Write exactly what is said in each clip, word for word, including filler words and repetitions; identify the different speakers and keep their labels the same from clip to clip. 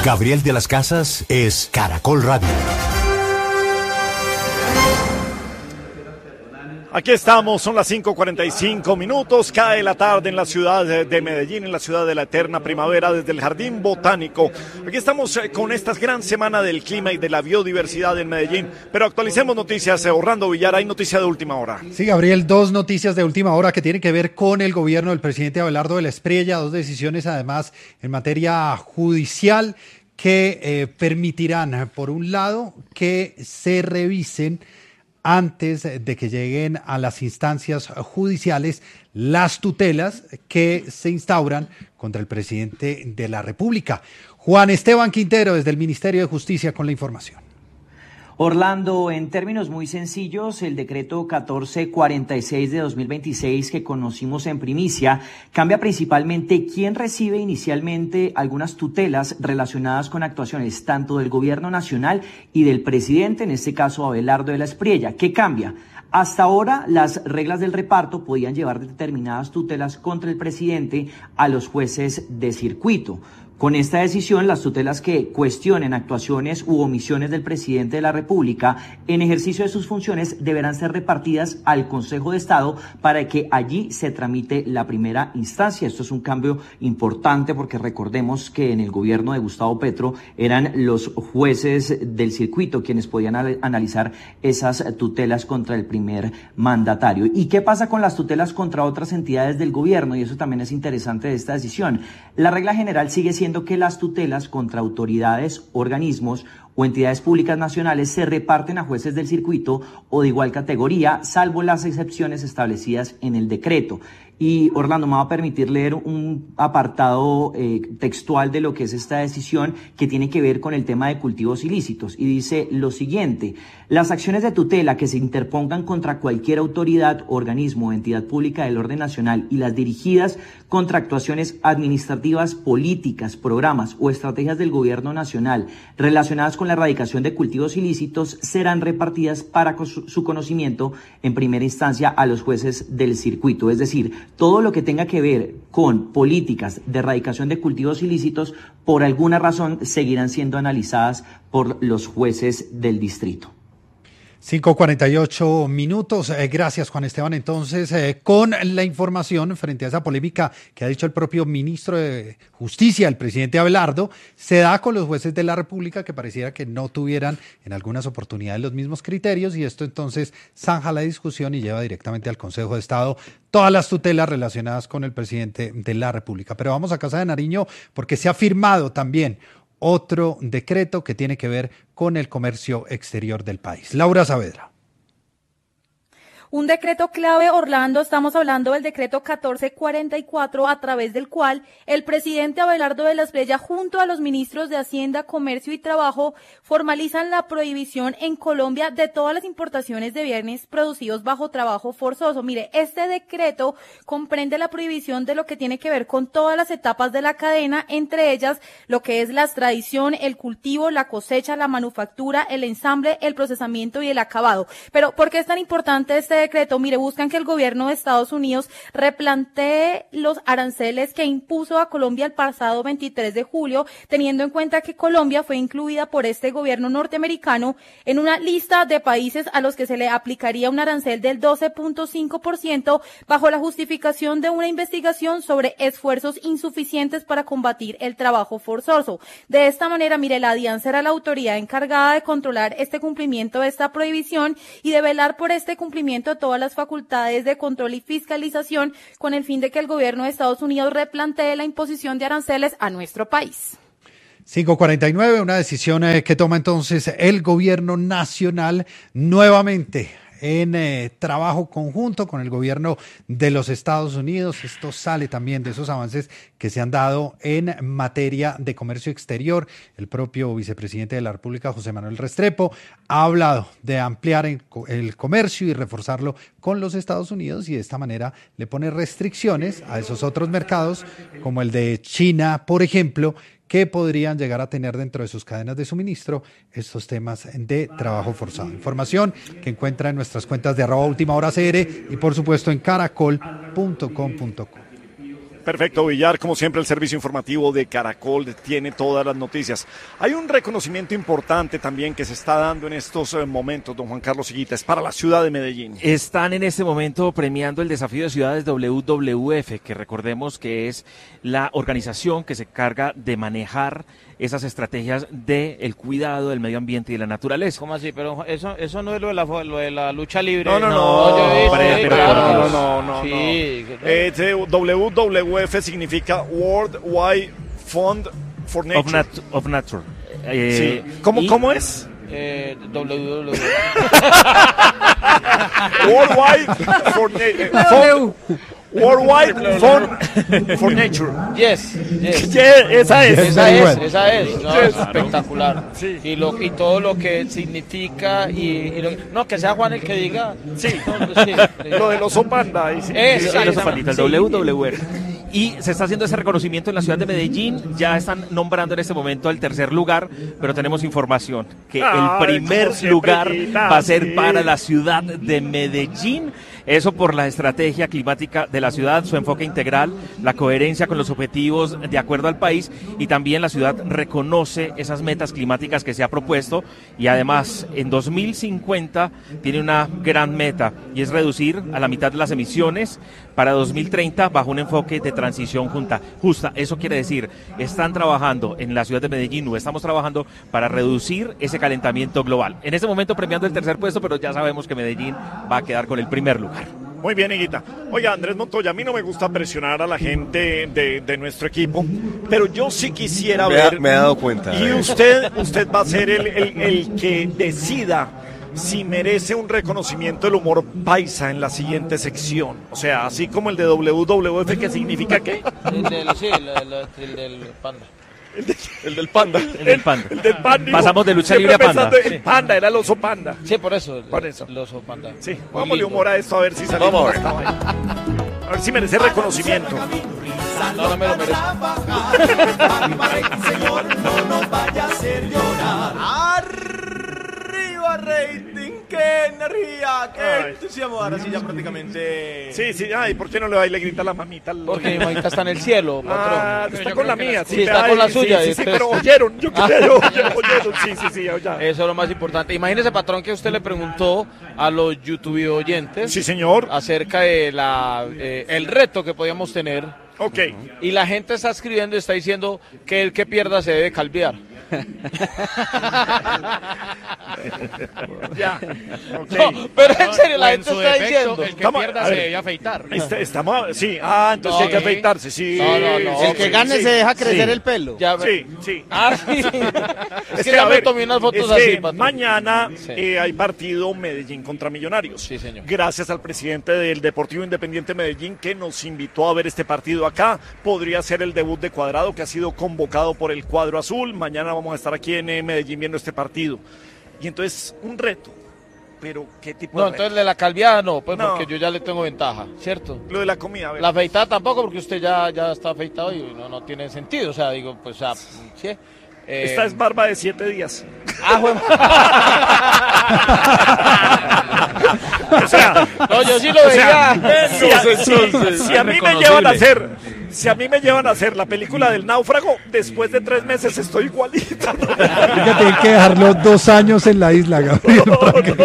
Speaker 1: Gabriel de las Casas es Caracol Radio.
Speaker 2: Aquí estamos, son las cinco cuarenta y cinco minutos, cae la tarde en la ciudad de Medellín, en la ciudad de la eterna primavera, desde el Jardín Botánico. Aquí estamos con esta gran semana del clima y de la biodiversidad en Medellín, pero actualicemos noticias. Orlando Villar, hay noticia de última hora.
Speaker 3: Sí, Gabriel, dos noticias de última hora que tienen que ver con el gobierno del presidente Abelardo de la Espriella, dos decisiones además en materia judicial que eh, permitirán, por un lado, que se revisen antes de que lleguen a las instancias judiciales las tutelas que se instauran contra el presidente de la República. Juan Esteban Quintero, desde el Ministerio de Justicia, con la información.
Speaker 4: Orlando, en términos muy sencillos, el decreto catorce cuarenta y seis de dos mil veintiséis que conocimos en primicia cambia principalmente quién recibe inicialmente algunas tutelas relacionadas con actuaciones tanto del gobierno nacional y del presidente, en este caso Abelardo de la Espriella. ¿Qué cambia? Hasta ahora, las reglas del reparto podían llevar determinadas tutelas contra el presidente a los jueces de circuito. Con esta decisión, las tutelas que cuestionen actuaciones u omisiones del presidente de la República en ejercicio de sus funciones deberán ser repartidas al Consejo de Estado para que allí se tramite la primera instancia. Esto es un cambio importante porque recordemos que en el gobierno de Gustavo Petro eran los jueces del circuito quienes podían analizar esas tutelas contra el primer mandatario. ¿Y qué pasa con las tutelas contra otras entidades del gobierno? Y eso también es interesante de esta decisión. La regla general sigue siendo que las tutelas contra autoridades, organismos o entidades públicas nacionales se reparten a jueces del circuito o de igual categoría, salvo las excepciones establecidas en el decreto. Y Orlando, me va a permitir leer un apartado eh, textual de lo que es esta decisión que tiene que ver con el tema de cultivos ilícitos. Y dice lo siguiente: las acciones de tutela que se interpongan contra cualquier autoridad, organismo o entidad pública del orden nacional y las dirigidas contra actuaciones administrativas, políticas, programas o estrategias del gobierno nacional relacionadas con la erradicación de cultivos ilícitos serán repartidas para su conocimiento en primera instancia a los jueces del circuito. Es decir, todo lo que tenga que ver con políticas de erradicación de cultivos ilícitos, por alguna razón, seguirán siendo analizadas por los jueces del distrito.
Speaker 3: cinco cuarenta y ocho minutos. Eh, gracias, Juan Esteban. Entonces, eh, con la información frente a esa polémica que ha dicho el propio ministro de Justicia, el presidente Abelardo, se da con los jueces de la República que pareciera que no tuvieran en algunas oportunidades los mismos criterios, y esto entonces zanja la discusión y lleva directamente al Consejo de Estado todas las tutelas relacionadas con el presidente de la República. Pero vamos a Casa de Nariño porque se ha firmado también otro decreto que tiene que ver con el comercio exterior del país. Laura Saavedra.
Speaker 5: Un decreto clave, Orlando, estamos hablando del decreto catorce cuarenta y cuatro, a través del cual el presidente Abelardo de la Espriella, junto a los ministros de Hacienda, Comercio y Trabajo, formalizan la prohibición en Colombia de todas las importaciones de bienes producidos bajo trabajo forzoso. Mire, este decreto comprende la prohibición de lo que tiene que ver con todas las etapas de la cadena, entre ellas lo que es la extracción, el cultivo, la cosecha, la manufactura, el ensamble, el procesamiento y el acabado. Pero, ¿por qué es tan importante este decreto? Mire, buscan que el gobierno de Estados Unidos replantee los aranceles que impuso a Colombia el pasado veintitrés de julio, teniendo en cuenta que Colombia fue incluida por este gobierno norteamericano en una lista de países a los que se le aplicaría un arancel del doce punto cinco por ciento bajo la justificación de una investigación sobre esfuerzos insuficientes para combatir el trabajo forzoso. De esta manera, mire, la DIAN será la autoridad encargada de controlar este cumplimiento de esta prohibición y de velar por este cumplimiento de todas las facultades de control y fiscalización, con el fin de que el gobierno de Estados Unidos replantee la imposición de aranceles a nuestro país.
Speaker 3: cinco cuarenta y nueve, una decisión eh, que toma entonces el gobierno nacional nuevamente en eh, trabajo conjunto con el gobierno de los Estados Unidos. Esto sale también de esos avances que se han dado en materia de comercio exterior. El propio vicepresidente de la República, José Manuel Restrepo, ha hablado de ampliar el, el comercio y reforzarlo con los Estados Unidos, y de esta manera le pone restricciones a esos otros mercados, como el de China, por ejemplo, que podrían llegar a tener dentro de sus cadenas de suministro estos temas de trabajo forzado. Información que encuentra en nuestras cuentas de arroba última hora C R y por supuesto en caracol punto com punto co.
Speaker 2: Perfecto, Villar, como siempre el servicio informativo de Caracol tiene todas las noticias. Hay un reconocimiento importante también que se está dando en estos eh, momentos, don Juan Carlos Higuita, es para la ciudad de Medellín.
Speaker 6: Están en este momento premiando el desafío de ciudades W W F, que recordemos que es la organización que se encarga de manejar esas estrategias del cuidado del medio ambiente y de la naturaleza.
Speaker 7: ¿Cómo así? Pero eso eso no es lo de la, lo de la lucha libre.
Speaker 2: No, no, no,
Speaker 7: yo he visto,
Speaker 2: hombre,
Speaker 7: sí,
Speaker 2: pero
Speaker 7: claro.
Speaker 2: no, no, no,
Speaker 7: Sí,
Speaker 2: no. Eh, W W F significa World Wide Fund for Nature.
Speaker 6: Of, nat of Nature. Eh,
Speaker 2: sí. ¿Cómo,
Speaker 6: y,
Speaker 2: ¿Cómo es?
Speaker 7: Eh, W W F.
Speaker 2: World Wide for Nature. Worldwide Fund for Nature.
Speaker 7: Yes, yes.
Speaker 2: Yeah, esa es.
Speaker 7: Esa es, esa es. No,
Speaker 2: Yes.
Speaker 7: es espectacular.
Speaker 2: Sí.
Speaker 7: Y, lo, y todo lo que significa. y, y lo, No, que sea Juan el que diga.
Speaker 2: Sí.
Speaker 7: No, sí.
Speaker 2: Lo del oso panda. Y sí.
Speaker 7: Es,
Speaker 6: Los
Speaker 7: sí,
Speaker 6: pandita, el
Speaker 7: sí.
Speaker 6: W W F. Y se está haciendo ese reconocimiento en la ciudad de Medellín. Ya están nombrando en este momento el tercer lugar, pero tenemos información que
Speaker 2: Ay,
Speaker 6: el primer
Speaker 2: como siempre,
Speaker 6: lugar
Speaker 2: Guita,
Speaker 6: va a ser
Speaker 2: sí.
Speaker 6: para la ciudad de Medellín. Eso por la estrategia climática de la ciudad, su enfoque integral, la coherencia con los objetivos de acuerdo al país, y también la ciudad reconoce esas metas climáticas que se ha propuesto, y además en dos mil cincuenta tiene una gran meta, y es reducir a la mitad las emisiones para dos mil treinta bajo un enfoque de transición junta, justa. Eso quiere decir, están trabajando en la ciudad de Medellín, o estamos trabajando para reducir ese calentamiento global. En este momento premiando el tercer puesto, pero ya sabemos que Medellín va a quedar con el primer lugar.
Speaker 2: Muy bien, Higuita. Oiga, Andrés Montoya, a mí no me gusta presionar a la gente de, de nuestro equipo, pero yo sí quisiera
Speaker 8: me
Speaker 2: ver...
Speaker 8: Ha, me he dado cuenta.
Speaker 2: Y usted, usted va a ser el, el, el que decida si merece un reconocimiento del humor paisa en la siguiente sección. O sea, así como el de W W F, ¿qué significa qué?
Speaker 7: El del, sí, el, el, el del panda.
Speaker 2: El, de, el del panda.
Speaker 6: El del panda.
Speaker 2: El, el del panda.
Speaker 6: Pasamos de lucha libre a panda.
Speaker 2: El sí. panda, era el oso panda.
Speaker 7: Sí, por eso. El,
Speaker 2: por eso.
Speaker 7: El oso panda.
Speaker 2: Sí, vámonos humor a esto a ver si salimos.
Speaker 8: Vamos a ver.
Speaker 2: A ver si merece reconocimiento.
Speaker 7: No, no me lo merezco.
Speaker 9: Señor, no nos vaya a hacer llorar. Arriba rating, qué energía, qué
Speaker 2: Ay.
Speaker 9: entusiasmo. Ahora sí ya prácticamente.
Speaker 2: Sí, sí, ay, ¿por qué no le va y le grita a la mamita? Al...
Speaker 7: Porque mi mamita está en el cielo, patrón.
Speaker 2: Ah, está con la mía.
Speaker 7: Sí, está con la suya.
Speaker 2: Sí, sí, sí,
Speaker 7: entonces-
Speaker 2: pero oyeron, yo creo, oyeron, oyeron, sí, sí, sí, ya.
Speaker 7: Eso es lo más importante. Imagínese, patrón, que usted le preguntó a los YouTube oyentes
Speaker 2: Sí, señor.
Speaker 7: acerca de la eh, el reto que podíamos tener.
Speaker 2: Ok.
Speaker 7: Y la gente está escribiendo y está diciendo que el que pierda se debe calviar.
Speaker 2: Ya. Ok.
Speaker 7: No, pero en serio, la
Speaker 10: O en
Speaker 7: gente
Speaker 10: su
Speaker 7: está
Speaker 10: defecto,
Speaker 7: diciendo.
Speaker 10: el que
Speaker 2: Estamos-
Speaker 10: pierda
Speaker 2: a
Speaker 10: se
Speaker 2: ver.
Speaker 10: debe afeitar.
Speaker 2: Este, estamos, sí, ah, entonces
Speaker 7: No,
Speaker 2: hay que
Speaker 7: sí.
Speaker 2: afeitarse, sí.
Speaker 7: No, no, no.
Speaker 2: sí,
Speaker 7: El que
Speaker 2: sí,
Speaker 7: gane
Speaker 2: sí.
Speaker 7: se deja
Speaker 2: crecer
Speaker 7: Sí.
Speaker 2: el pelo.
Speaker 7: Ya,
Speaker 2: Sí, sí.
Speaker 7: Ah, sí. Es que
Speaker 2: a
Speaker 7: ya me
Speaker 2: ver,
Speaker 7: tomé unas fotos
Speaker 2: es
Speaker 7: así,
Speaker 2: que
Speaker 7: patrón.
Speaker 2: mañana
Speaker 7: Sí.
Speaker 2: eh, hay partido Medellín contra Millonarios.
Speaker 7: Sí, señor.
Speaker 2: Gracias al presidente del Deportivo Independiente Medellín que nos invitó a ver este partido acá. Podría ser el debut de Cuadrado, que ha sido convocado por el cuadro azul. Mañana vamos a estar aquí en eh, Medellín viendo este partido. Y entonces, un reto. Pero, ¿qué tipo
Speaker 7: No,
Speaker 2: de reto?
Speaker 7: entonces de la calviada no, pues
Speaker 2: No.
Speaker 7: porque yo ya le tengo ventaja, ¿cierto?
Speaker 2: Lo de la comida, a ver.
Speaker 7: La afeitada tampoco, porque usted ya, ya está afeitado y no, no tiene sentido. O sea, digo, pues, o sea, sí. Eh,
Speaker 2: Esta es barba de siete días.
Speaker 7: Ah, bueno.
Speaker 2: O sea,
Speaker 7: no, yo sí lo
Speaker 2: o sea,
Speaker 7: veía.
Speaker 2: si, a, si- si a mí me llevan a hacer, si a mí me llevan a hacer la película del náufrago, después de tres meses estoy igualito. ¿no?
Speaker 3: Oiga, tienen que dejarlo dos años en la isla, Gabriel. para que-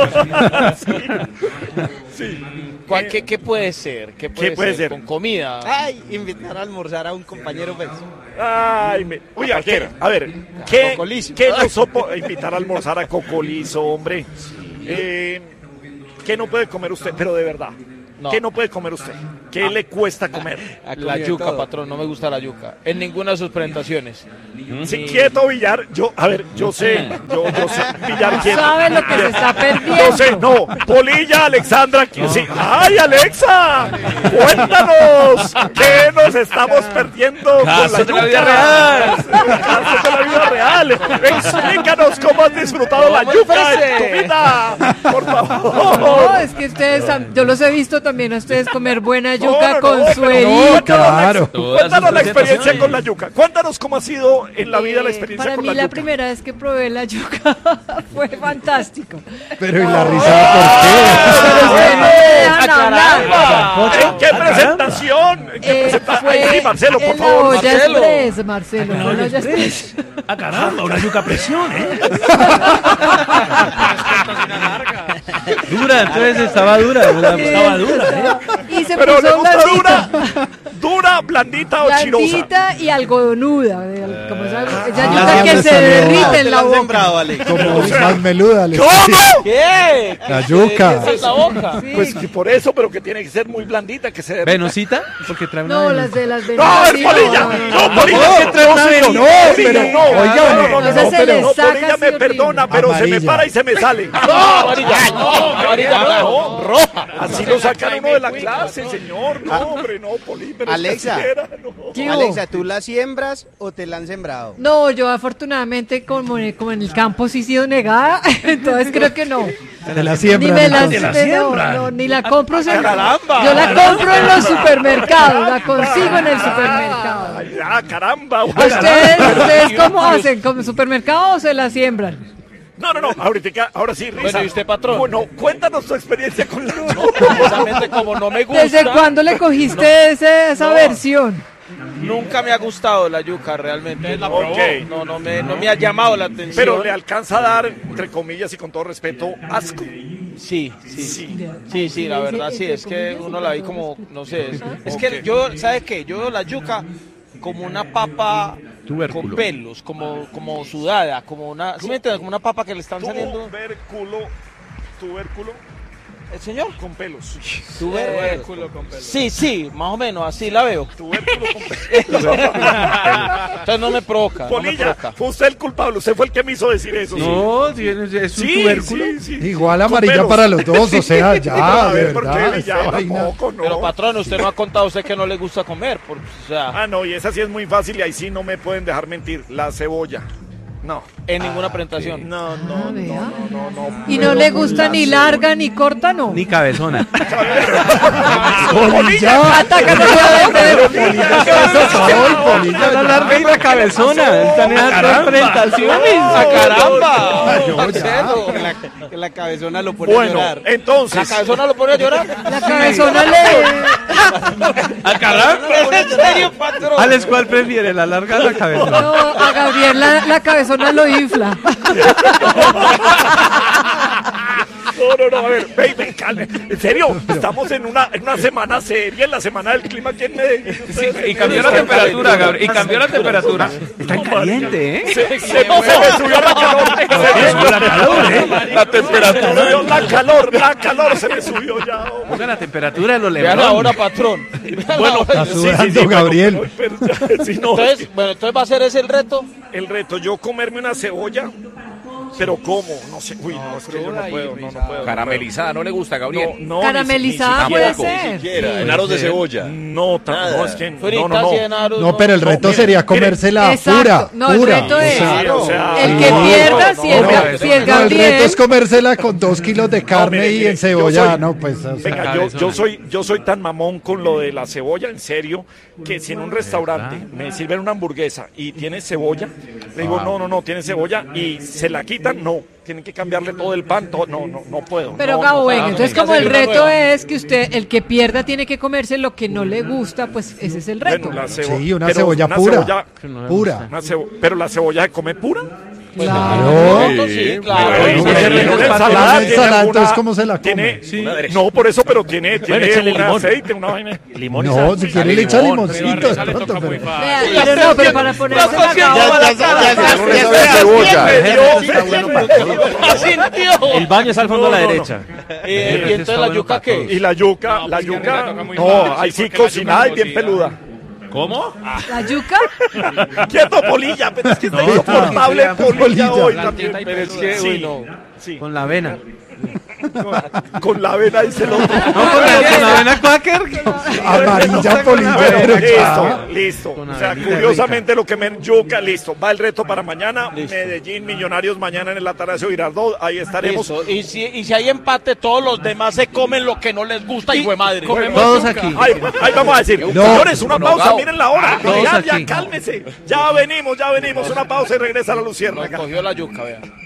Speaker 2: Sí.
Speaker 7: ¿Cuál- qué, ¿Qué puede ser? ¿Qué puede,
Speaker 2: ¿Qué puede
Speaker 7: ser?
Speaker 2: ser?
Speaker 7: Con comida.
Speaker 9: Ay, invitar a almorzar a un compañero. Pues.
Speaker 2: Ay, me, oiga, ¿qué? A ver, ¿qué,
Speaker 9: Cocolizo.
Speaker 2: ¿qué no sopo invitar a almorzar a Cocolizo, hombre? Eh, ¿Qué no puede comer usted? Pero de verdad,
Speaker 7: No.
Speaker 2: ¿qué no puede comer usted? ¿Qué le cuesta comer?
Speaker 7: La yuca, patrón, no me gusta la yuca. En ninguna de sus presentaciones.
Speaker 2: Sí, quieto, Villar. Yo, a ver, yo sé, yo, yo sé, Villar, quieto.
Speaker 5: ¿Sabe lo que se está perdiendo?
Speaker 2: Yo sé, no, Polilla, Alexandra, ¿quién sí? ¡Ay, Alexa! ¡Cuéntanos! ¿Qué nos estamos perdiendo
Speaker 7: Casos
Speaker 2: con
Speaker 7: de
Speaker 2: la
Speaker 7: la vida
Speaker 2: yuca?
Speaker 7: real.
Speaker 2: Casos de la vida real. Dale, explícanos cómo has disfrutado la yuca en tu vida. Por favor.
Speaker 8: No, es que ustedes, yo los he visto también a ustedes comer buena yuca
Speaker 2: No, no,
Speaker 8: con
Speaker 2: no,
Speaker 8: suerito.
Speaker 2: no, claro.
Speaker 6: Todas
Speaker 2: Cuéntanos
Speaker 6: sus
Speaker 2: la experiencia
Speaker 6: presentaciones.
Speaker 2: con la yuca. Cuéntanos cómo ha sido en la vida la
Speaker 8: Eh,
Speaker 2: experiencia
Speaker 8: Para
Speaker 2: con
Speaker 8: mí
Speaker 2: la
Speaker 8: la
Speaker 2: yuca.
Speaker 8: primera vez que probé la yuca fue fantástico.
Speaker 3: Pero ¿y la risa por qué?
Speaker 8: No me dejan hablar.
Speaker 2: ¿En qué presentación? ¿En qué
Speaker 8: Eh,
Speaker 2: presentación?
Speaker 8: fue
Speaker 2: Ay, sí, Marcelo, por
Speaker 8: en la
Speaker 2: favor.
Speaker 8: olla
Speaker 7: Marcelo.
Speaker 8: express, Marcelo, no, la olla express.
Speaker 10: Ah, caramba, una yuca a presión, ¿eh?
Speaker 11: Dura, entonces estaba dura. ¿verdad?
Speaker 10: Estaba dura, ¿eh?
Speaker 8: Y se
Speaker 2: Pero le
Speaker 8: puso
Speaker 2: gusta
Speaker 8: blandita.
Speaker 2: dura, dura, blandita o chirosa.
Speaker 8: Blandita y algodonuda. de- Como esa, esa
Speaker 3: Ah,
Speaker 8: yuca que
Speaker 3: me
Speaker 8: se
Speaker 3: salió.
Speaker 8: derrite en
Speaker 9: Te
Speaker 8: la
Speaker 9: la han
Speaker 8: boca.
Speaker 9: sembrado, Alex.
Speaker 3: Como más meluda. le-
Speaker 2: ¿Cómo?
Speaker 7: ¿Qué?
Speaker 3: La yuca.
Speaker 7: ¿Qué es la boca?
Speaker 8: Sí.
Speaker 2: Pues que por eso, pero que tiene que ser muy blandita, que se derrita.
Speaker 11: ¿Venusita? Porque trae una
Speaker 8: No,
Speaker 11: venus.
Speaker 8: las de las
Speaker 2: ¡No,
Speaker 8: venenas.
Speaker 2: es Polilla! ¡No, Polilla!
Speaker 3: No,
Speaker 2: que trae una
Speaker 3: señor,
Speaker 2: venita.
Speaker 3: no,
Speaker 2: Polilla,
Speaker 3: pero-
Speaker 2: no,
Speaker 3: oiga,
Speaker 2: no, no, no,
Speaker 8: esa
Speaker 2: no,
Speaker 8: se
Speaker 2: pero
Speaker 8: le
Speaker 2: no,
Speaker 8: saca
Speaker 2: Polilla
Speaker 8: así
Speaker 2: me
Speaker 8: horrible.
Speaker 2: perdona, pero se me
Speaker 3: Amarilla.
Speaker 2: para y se me sale.
Speaker 7: No, amarilla, no, amarilla, no, roja.
Speaker 2: Así lo sacan uno de la clase, señor. No, hombre, no, Poli, pero
Speaker 9: Alexa.
Speaker 2: siquiera, no.
Speaker 8: ¿Qué hubo?
Speaker 9: Alexa, ¿tú la siembras o te la han sembrado?
Speaker 8: No, yo afortunadamente como, en- como en el campo sí he sido negada, entonces creo que no.
Speaker 3: Te la
Speaker 8: Ni
Speaker 3: siembran.
Speaker 8: me la,
Speaker 3: entonces.
Speaker 10: la
Speaker 8: me- no,
Speaker 10: siembran.
Speaker 8: no, ni la compro. se-
Speaker 7: Caramba.
Speaker 8: Yo la compro en los supermercados, la consigo en el supermercado.
Speaker 2: Ay, ah, caramba.
Speaker 8: ¿A
Speaker 2: bueno.
Speaker 8: ¿Ustedes, ¿Ustedes cómo hacen? ¿Como supermercado o se la siembran?
Speaker 2: No, no, no, ahorita, ahora sí, Risa.
Speaker 7: Bueno, ¿y usted, patrón?
Speaker 2: Bueno, cuéntanos tu experiencia con la
Speaker 7: Precisamente como no me gusta.
Speaker 8: ¿Desde cuándo le cogiste ese- esa
Speaker 7: No.
Speaker 8: versión?
Speaker 7: Nunca me ha gustado la yuca realmente. No,
Speaker 2: Ok.
Speaker 7: no, no me, no me ha llamado la atención.
Speaker 2: Pero le alcanza a dar, entre comillas y con todo respeto, asco.
Speaker 7: Sí, sí, sí.
Speaker 2: Sí.
Speaker 7: Sí, sí, la verdad sí, es que uno la ve como, no sé, es, es que yo, ¿sabes qué? Yo veo la yuca como una papa
Speaker 11: Tubérculo.
Speaker 7: con pelos, como, como sudada, como una, ¿sí me entiendes? Como una papa que le están saliendo.
Speaker 2: Tubérculo, tubérculo
Speaker 7: ¿El señor?
Speaker 2: con pelos.
Speaker 7: Tubérculo con pelos. Sí, sí, más o menos, así la veo.
Speaker 2: Tubérculo con pelos.
Speaker 7: Entonces no me provoca, no me
Speaker 2: Polilla,
Speaker 7: provoca.
Speaker 2: fue usted el culpable, usted fue el que me hizo decir eso.
Speaker 11: No, sí, es es un
Speaker 2: sí,
Speaker 11: tubérculo.
Speaker 2: sí, sí.
Speaker 3: Igual
Speaker 2: Con
Speaker 3: amarilla
Speaker 2: pelos.
Speaker 3: para los dos, o sea,
Speaker 2: A
Speaker 3: ya, de
Speaker 2: ver, ¿por qué?
Speaker 3: verdad.
Speaker 2: Ya,
Speaker 3: esa vaina.
Speaker 2: tampoco, no.
Speaker 7: Pero patrón, usted no ha contado a usted que no le gusta comer, por, o sea,
Speaker 2: Ah, no, y esa sí es muy fácil y ahí sí no me pueden dejar mentir. La cebolla. No.
Speaker 7: en ninguna presentación.
Speaker 2: No, no,
Speaker 8: Ah,
Speaker 2: no,
Speaker 8: vea.
Speaker 2: no, no, no.
Speaker 8: ¿Y no le gusta ni larga ni corta, no?
Speaker 11: Ni cabezona.
Speaker 3: Polilla.
Speaker 8: Atácate
Speaker 11: Polilla, la larga y la cabezona. Están en las dos presentaciones.
Speaker 7: ¡Ah, caramba!
Speaker 3: Yo
Speaker 7: Marcelo.
Speaker 9: Que la, que la cabezona lo pone a
Speaker 2: Bueno,
Speaker 9: llorar.
Speaker 7: ¿La
Speaker 2: entonces.
Speaker 7: cabezona lo pone a llorar?
Speaker 8: La cabezona le...
Speaker 11: ¡A caramba!
Speaker 7: ¿Es en serio, patrón?
Speaker 11: Alex, ¿cuál prefiere, la larga o la cabezona?
Speaker 8: No, a Gabriel la, la cabezona lo infla.
Speaker 2: No, no, no, a ver, ve, ve, calme. En serio, estamos en una, en una semana seria, en la semana del clima aquí en Medellín.
Speaker 11: Y cambió la temperatura, Gabriel. Y cambió la temperatura. Está caliente, ¿eh?
Speaker 2: Se, se, se me subió la calor. Se me
Speaker 10: La calor, ¿eh?
Speaker 2: La temperatura. subió la calor, la calor se me subió ya. hombre.
Speaker 11: Oiga, la temperatura de los
Speaker 7: Vean
Speaker 11: Lebron.
Speaker 7: ahora, patrón.
Speaker 2: Bueno,
Speaker 3: Está
Speaker 2: sí, sí,
Speaker 3: sudando,
Speaker 2: sí, bueno,
Speaker 3: Gabriel.
Speaker 2: pero- pero- sí, no,
Speaker 7: Entonces, bueno, entonces va a ser ese el reto.
Speaker 2: el reto, yo comerme una cebolla, pero ¿cómo? No sé, uy, no, es que yo no puedo, no, no puedo.
Speaker 12: Caramelizada, ¿no le gusta, Gabriel?
Speaker 2: No, no,
Speaker 8: Caramelizada
Speaker 2: ni- ni
Speaker 8: puede
Speaker 2: siquiera.
Speaker 8: ser.
Speaker 12: Siquiera, en aros de cebolla.
Speaker 2: No, ta- no, es que no, no,
Speaker 7: Fritas y en
Speaker 2: no.
Speaker 7: aros,
Speaker 3: No, pero el reto
Speaker 2: mire,
Speaker 3: sería
Speaker 2: mire.
Speaker 3: comérsela
Speaker 8: Exacto.
Speaker 3: pura.
Speaker 8: No, el
Speaker 3: pura.
Speaker 8: reto es-
Speaker 3: O sea,
Speaker 2: Sí, o sea,
Speaker 8: El que
Speaker 2: no,
Speaker 8: pierda,
Speaker 2: no,
Speaker 8: si
Speaker 2: no,
Speaker 8: es,
Speaker 2: no,
Speaker 8: Ga-
Speaker 2: no,
Speaker 8: si es
Speaker 3: no, el reto
Speaker 8: Gabriel...
Speaker 3: es comérsela con dos kilos de carne
Speaker 2: mire,
Speaker 3: y
Speaker 2: mire,
Speaker 3: en
Speaker 2: yo
Speaker 3: cebolla,
Speaker 2: soy-
Speaker 3: no, pues, o sea,
Speaker 2: Venga, yo, yo soy yo soy tan mamón con lo de la cebolla, en serio, que si en un restaurante me sirven una hamburguesa y tiene cebolla, le digo, no, no, no, tiene cebolla y se la quitan, no, tienen que cambiarle todo el pan, todo, no, no, no puedo.
Speaker 8: Pero
Speaker 2: no,
Speaker 8: Gabo,
Speaker 2: no,
Speaker 8: venga,
Speaker 2: no,
Speaker 8: entonces
Speaker 2: no,
Speaker 8: como el
Speaker 2: no, no,
Speaker 8: reto
Speaker 2: no.
Speaker 8: es que usted, el que pierda tiene que comerse lo que no le gusta, pues ese es el reto.
Speaker 2: Bueno, la cebo-
Speaker 3: sí, una
Speaker 2: pero
Speaker 3: cebolla
Speaker 2: una
Speaker 3: pura.
Speaker 2: cebolla-
Speaker 3: Pura.
Speaker 2: una cebo- pero la cebolla se come pura.
Speaker 3: Claro.
Speaker 7: Sí, claro.
Speaker 2: Pero
Speaker 3: no,
Speaker 2: tiene
Speaker 3: pero
Speaker 2: una
Speaker 3: no,
Speaker 2: ensalada,
Speaker 3: una
Speaker 2: tiene
Speaker 3: ensalada,
Speaker 2: alguna-
Speaker 3: entonces, ¿cómo se la come?
Speaker 2: tiene-
Speaker 3: Sí.
Speaker 2: No, por eso, pero tiene, tiene
Speaker 10: échale
Speaker 2: un
Speaker 10: limón.
Speaker 2: aceite, una vaina.
Speaker 6: Limón y
Speaker 3: No,
Speaker 6: sal.
Speaker 3: si
Speaker 6: Sí,
Speaker 3: quiere
Speaker 6: sale
Speaker 3: le echa
Speaker 6: limón.
Speaker 3: limoncito de pronto, pero...
Speaker 8: Vea, pero no, pero para ponerse la
Speaker 9: Ya, ya, ya, ya, ya,
Speaker 12: No le
Speaker 9: ya,
Speaker 12: sabe
Speaker 9: ya,
Speaker 12: cebolla.
Speaker 9: Está bueno para todo.
Speaker 7: ¡Asintió!
Speaker 6: El baño es al fondo
Speaker 2: No,
Speaker 6: a la
Speaker 2: no, no.
Speaker 6: derecha.
Speaker 7: Eh, y entonces la yuca, ¿qué?
Speaker 2: Y la yuca, la yuca, no, ahí sí cocinada y bien peluda.
Speaker 10: ¿Cómo?
Speaker 8: ¿La yuca?
Speaker 2: Quieto, Polilla, pero es que está
Speaker 3: No,
Speaker 2: insoportable
Speaker 3: no,
Speaker 2: Polilla
Speaker 3: Polilla.
Speaker 2: hoy
Speaker 3: La
Speaker 2: también.
Speaker 7: Pero es que,
Speaker 2: Sí,
Speaker 7: uy, no.
Speaker 2: sí.
Speaker 11: Con la avena.
Speaker 2: Con, con la avena dice el otro.
Speaker 11: No, con la, con la avena quaker.
Speaker 3: Amarilla polillero.
Speaker 2: Listo, listo. O sea, curiosamente lo que me yuca, listo. Va el reto para mañana. Listo. Medellín, Millonarios mañana en el Atanasio Girardot. Ahí estaremos.
Speaker 7: Listo. Y si, y si hay empate, todos los demás se comen lo que no les gusta, hijo de madre.
Speaker 11: Todos aquí.
Speaker 2: Ahí, ahí vamos a decir. No. Señores, una
Speaker 11: No,
Speaker 2: pausa,
Speaker 11: no.
Speaker 2: miren la hora.
Speaker 11: Todos
Speaker 2: Ya,
Speaker 11: aquí.
Speaker 2: ya, cálmese. Ya venimos, ya venimos. Una pausa y regresa a la Luciérnaga.
Speaker 7: Cogió la yuca, vea.